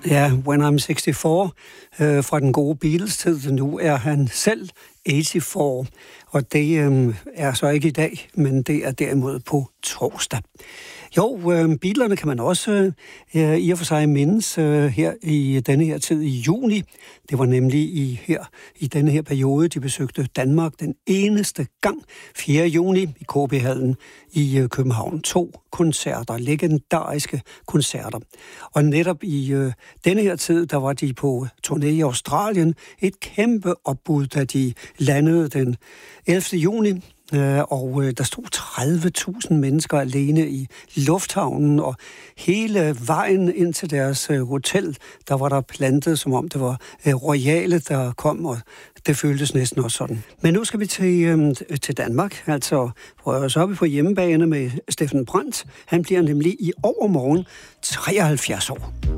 Ja, When I'm 64 fra den gode Beatles-tid. Nu er han selv 84, og det er så ikke i dag, men det er derimod på torsdag. Jo, Beatlerne kan man også i og for sig mindes her i denne her tid i juni. Det var nemlig i denne her periode, de besøgte Danmark den eneste gang, 4. juni i KB-hallen i København. 2 koncerter, legendariske koncerter. Og netop i denne her tid, der var de på turné i Australien. Et kæmpe opbud, da de landede den 11. juni. Og der stod 30.000 mennesker alene i lufthavnen, og hele vejen ind til deres hotel, der var der plantet, som om det var royale, der kom, og det føltes næsten også sådan. Men nu skal vi til Danmark, altså så er vi på hjemmebane med Steffen Brandt. Han bliver nemlig i overmorgen 73 år.